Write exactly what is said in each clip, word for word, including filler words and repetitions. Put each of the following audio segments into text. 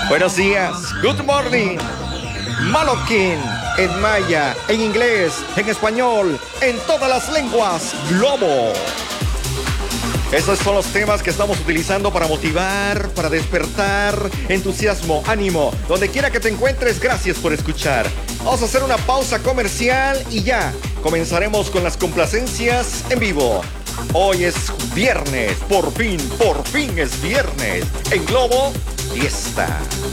Buenos días, good morning, Maloquín, en maya, en inglés, en español, en todas las lenguas, Globo. Esos son los temas que estamos utilizando para motivar, para despertar entusiasmo, ánimo. Donde quiera que te encuentres, gracias por escuchar. Vamos a hacer una pausa comercial y ya comenzaremos con las complacencias en vivo. Hoy es viernes, por fin, por fin es viernes. En Globo, fiesta.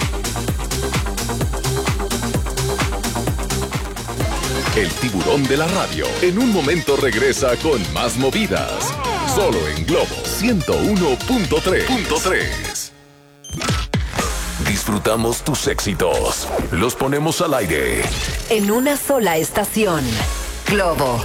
El tiburón de la radio en un momento regresa con más movidas. Solo en Globo ciento uno punto tres. Disfrutamos tus éxitos. Los ponemos al aire. En una sola estación. Globo.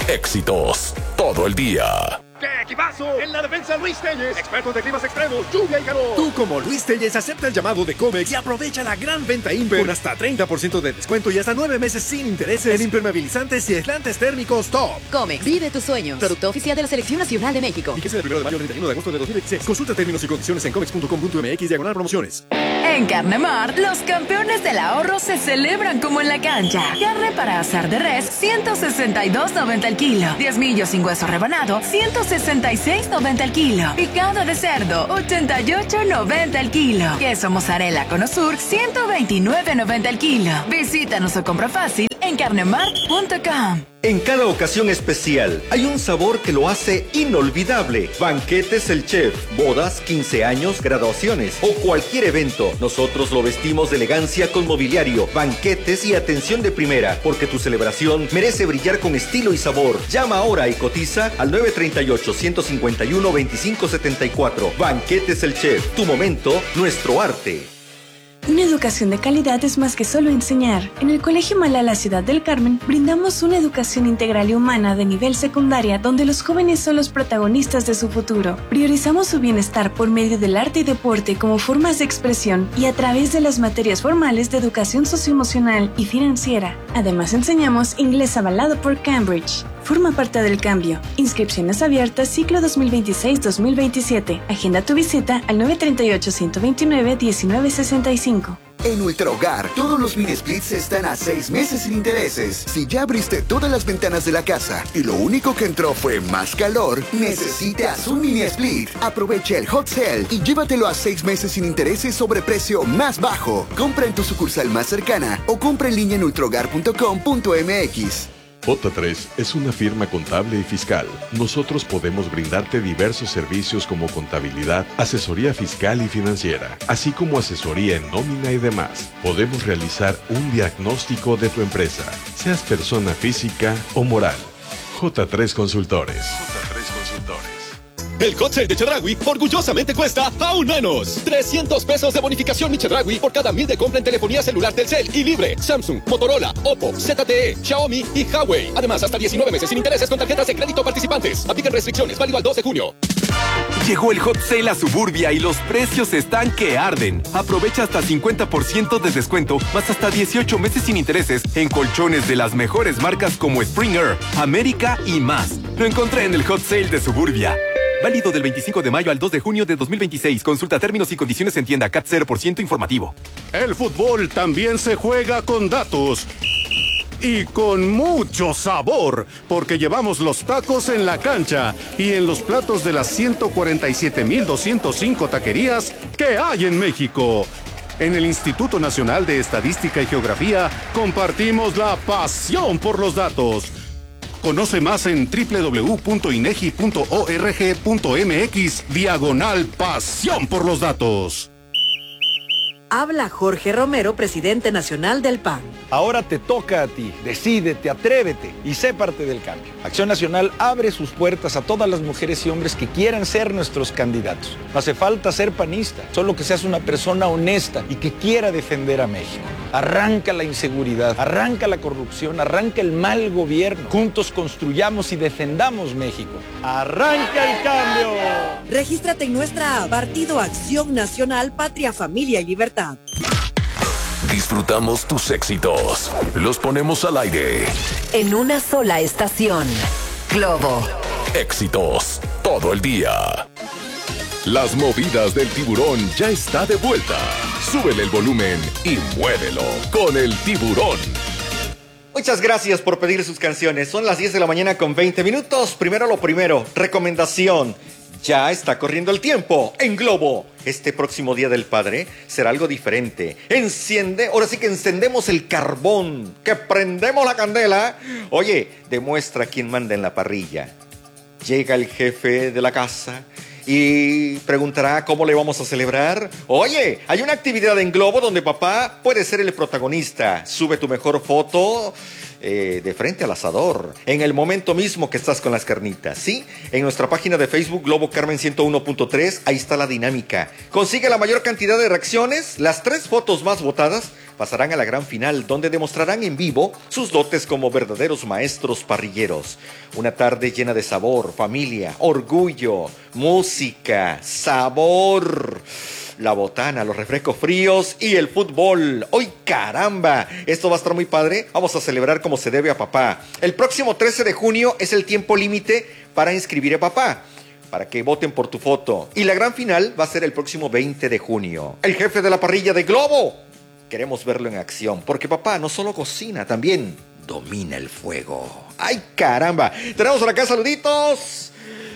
Éxitos todo el día. ¡Qué equipazo! En la defensa, Luis Telles, experto de climas extremos, lluvia y calor. Tú, como Luis Telles, acepta el llamado de Comex y aprovecha la gran venta Imper con hasta treinta por ciento de descuento y hasta nueve meses sin intereses en impermeabilizantes y aislantes térmicos top. Comex, vive tus sueños. Producto oficial de la Selección Nacional de México. Fíjese del primero de mayo al treinta y uno de agosto de dos mil veintiséis. Consulta términos y condiciones en comex punto com punto m x diagonal promociones. En Carnemart, los campeones del ahorro se celebran como en la cancha. Carne para asar de res, ciento sesenta y dos noventa el kilo. diez millos sin hueso rebanado, ciento sesenta y seis noventa el kilo. Picado de cerdo, ochenta y ocho noventa el kilo. Queso mozzarella Cono Sur, ciento veintinueve noventa el kilo. Visítanos o compra fácil en carnemart punto com. En cada ocasión especial hay un sabor que lo hace inolvidable. Banquetes El Chef, bodas, quince años, graduaciones o cualquier evento. Nosotros lo vestimos de elegancia con mobiliario, banquetes y atención de primera, porque tu celebración merece brillar con estilo y sabor. Llama ahora y cotiza al nueve tres ocho, uno cinco uno, dos cinco siete cuatro. Banquetes El Chef, tu momento, nuestro arte. Una educación de calidad es más que solo enseñar. En el Colegio Malala Ciudad del Carmen brindamos una educación integral y humana de nivel secundaria donde los jóvenes son los protagonistas de su futuro. Priorizamos su bienestar por medio del arte y deporte como formas de expresión y a través de las materias formales de educación socioemocional y financiera. Además enseñamos inglés avalado por Cambridge. Forma parte del cambio. Inscripciones abiertas ciclo dos mil veintiséis dos mil veintisiete. Agenda tu visita al nueve tres ocho, uno dos nueve, uno nueve seis cinco. En Ultrahogar, todos los mini splits están a seis meses sin intereses. Si ya abriste todas las ventanas de la casa y lo único que entró fue más calor, necesitas un mini split. Aprovecha el hot sale y llévatelo a seis meses sin intereses sobre precio más bajo. Compra en tu sucursal más cercana o compra en línea en ultrahogar punto com punto m x. J tres es una firma contable y fiscal. Nosotros podemos brindarte diversos servicios como contabilidad, asesoría fiscal y financiera, así como asesoría en nómina y demás. Podemos realizar un diagnóstico de tu empresa, seas persona física o moral. J tres Consultores. J tres Consultores. El hot sale de Chedraui orgullosamente cuesta aún menos. trescientos pesos de bonificación Mi Chedraui por cada mil de compra en telefonía celular Telcel y libre. Samsung, Motorola, Oppo, Z T E, Xiaomi y Huawei. Además, hasta diecinueve meses sin intereses con tarjetas de crédito participantes. Aplican restricciones, válido al dos de junio. Llegó el hot sale a Suburbia y los precios están que arden. Aprovecha hasta cincuenta por ciento de descuento, más hasta dieciocho meses sin intereses en colchones de las mejores marcas como Springer, América y más. Lo encontré en el hot sale de Suburbia. Válido del veinticinco de mayo al dos de junio de dos mil veintiséis. Consulta términos y condiciones en tienda. C A T cero por ciento informativo. El fútbol también se juega con datos. Y con mucho sabor, porque llevamos los tacos en la cancha y en los platos de las ciento cuarenta y siete mil doscientas cinco taquerías que hay en México. En el Instituto Nacional de Estadística y Geografía compartimos la pasión por los datos. Conoce más en doble u doble u doble u punto inegi punto org punto m x diagonal pasión por los datos. Habla Jorge Romero, presidente nacional del P A N. Ahora te toca a ti. Decídete, atrévete y sé parte del cambio. Acción Nacional abre sus puertas a todas las mujeres y hombres que quieran ser nuestros candidatos. No hace falta ser panista, solo que seas una persona honesta y que quiera defender a México. Arranca la inseguridad, arranca la corrupción, arranca el mal gobierno. Juntos construyamos y defendamos México. ¡Arranca el cambio! Regístrate en nuestra app, Partido Acción Nacional, Patria, Familia y Libertad. Disfrutamos tus éxitos. Los ponemos al aire. En una sola estación. Globo. Éxitos todo el día. Las movidas del tiburón ya está de vuelta. Súbele el volumen y muévelo con el tiburón. Muchas gracias por pedir sus canciones. Son las diez de la mañana con veinte minutos. Primero lo primero, recomendación. Ya está corriendo el tiempo en Globo. Este próximo Día del Padre será algo diferente. Enciende, ahora sí que encendemos el carbón, que prendemos la candela. Oye, demuestra quién manda en la parrilla. Llega el jefe de la casa y preguntará cómo le vamos a celebrar. Oye, hay una actividad en Globo donde papá puede ser el protagonista. Sube tu mejor foto eh, de frente al asador, en el momento mismo que estás con las carnitas, ¿sí? En nuestra página de Facebook, Globo Carmen ciento uno punto tres, ahí está la dinámica. Consigue la mayor cantidad de reacciones. Las tres fotos más votadas pasarán a la gran final, donde demostrarán en vivo sus dotes como verdaderos maestros parrilleros. Una tarde llena de sabor, familia, orgullo, música, sabor, la botana, los refrescos fríos y el fútbol. ¡Ay, caramba! Esto va a estar muy padre. Vamos a celebrar como se debe a papá. El próximo trece de junio es el tiempo límite para inscribir a papá, para que voten por tu foto. Y la gran final va a ser el próximo veinte de junio. El jefe de la parrilla de Globo. Queremos verlo en acción, porque papá no solo cocina, también domina el fuego. ¡Ay, caramba! Tenemos por acá saluditos,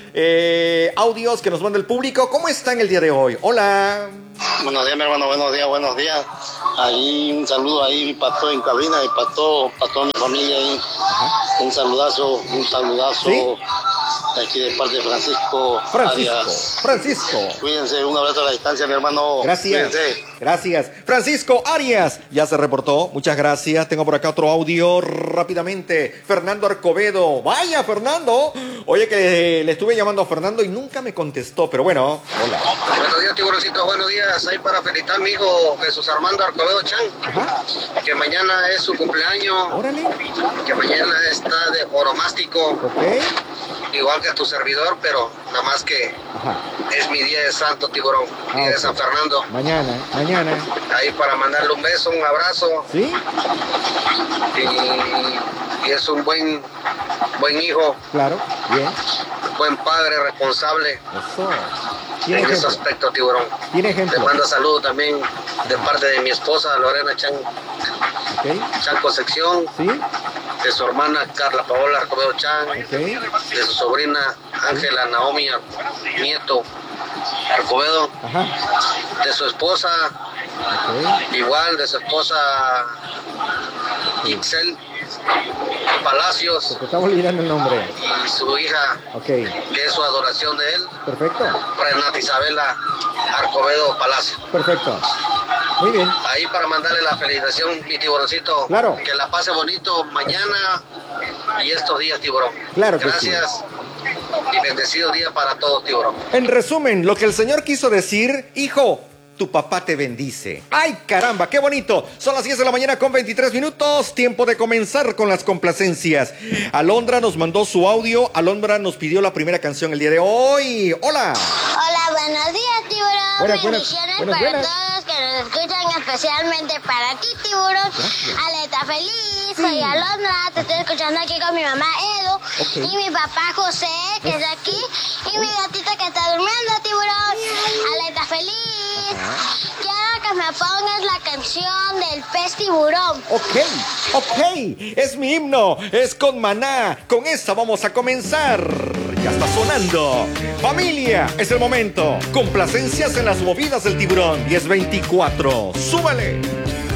eh, audios que nos manda el público. ¿Cómo están el día de hoy? Hola. Buenos días, mi hermano, buenos días, buenos días. Ahí un saludo ahí para todo en cabina y para todo, para toda mi familia ahí. Ajá. Un saludazo, un saludazo. ¿Sí? Aquí de parte de Francisco. Francisco, Arias. Francisco. Cuídense, un abrazo a la distancia, mi hermano. Gracias. Cuídense. Gracias. Francisco Arias ya se reportó. Muchas gracias. Tengo por acá otro audio rápidamente. Fernando Arcobedo. Vaya, Fernando. Oye, que le estuve llamando a Fernando y nunca me contestó, pero bueno. Hola. Buenos días, tiburoncito. Buenos días. Ahí para felicitar a mi hijo Jesús Armando Arcobedo Chan. Ajá. Que mañana es su cumpleaños. Órale. Que mañana está de oromástico. Ok. Igual que tu servidor, pero nada más que Ajá. es mi día de santo, tiburón. Ah, día okay. de San Fernando. Mañana, mañana. Ahí para mandarle un beso, un abrazo. ¿Sí? Y, y es un buen, buen hijo. Claro, bien. Buen padre, responsable. Eso. En ejemplo? Ese aspecto, tiburón. Tiene ejemplo. Te mando saludos también de parte de mi esposa, Lorena Chan. Okay. Chan Concepción. Sí. De su hermana Carla Paola Arcobedo Chan. Okay. De su sobrina Ángela Naomi Nieto Arcobedo. Ajá. De su esposa. Okay. Igual de su esposa Ixel Palacios. Te estamos olvidando el nombre. Y su hija, okay. que es su adoración de él. Perfecto. Renata Isabela Arcobedo Palacio. Perfecto. Muy bien. Ahí para mandarle la felicitación, mi tiburoncito. Claro. Que la pase bonito mañana y estos días, tiburón. Claro que Gracias. Sí. Y bendecido día para todos, tiburón. En resumen, lo que el Señor quiso decir, hijo, tu papá te bendice. ¡Ay, caramba! ¡Qué bonito! Son las diez de la mañana con veintitrés minutos. Tiempo de comenzar con las complacencias. Alondra nos mandó su audio. Alondra nos pidió la primera canción el día de hoy. ¡Hola! Hola, buenos días, tiburón. Buenas, Bendiciones buenas, para buenas. todos que nos escuchan, especialmente para ti, tiburón. Gracias. Aleta feliz. Sí. Soy Alondra. Te estoy escuchando aquí con mi mamá Edo. Okay. Y mi papá José, que está aquí. Y mi gatita que está durmiendo, tiburón. Aleta feliz. Quiero que me pongas la canción del pez tiburón. Ok, ok, es mi himno, es con Maná. Con esta vamos a comenzar. Ya está sonando. Familia, es el momento. Complacencias en las movidas del tiburón. diez veinticuatro, súbale.